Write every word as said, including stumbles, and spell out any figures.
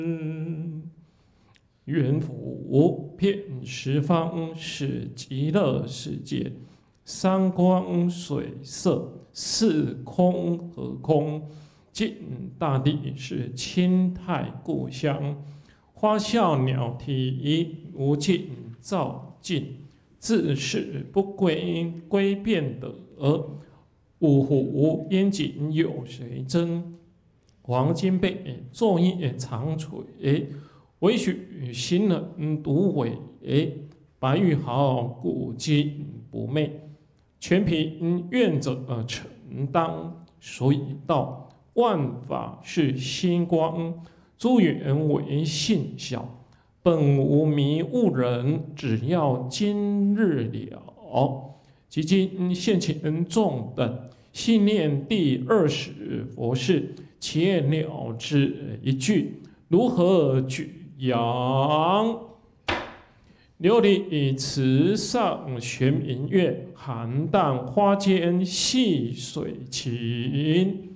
愿福遍十方，是极乐世界。三光水色，四空和空，尽大地是清泰故乡。花笑鸟啼，无尽照尽，自是不归归变得。五湖烟景有谁争？黄金被作业长垂，唯许行人独尾。白玉毫，古今不昧。全凭愿者承当。所以道，万法是星光，诸缘为性小。本无迷悟人，只要今日了。即今现前众等，信念第二十佛事，且了之一句，如何举扬？琉璃池上悬明月，寒淡花间细水晴。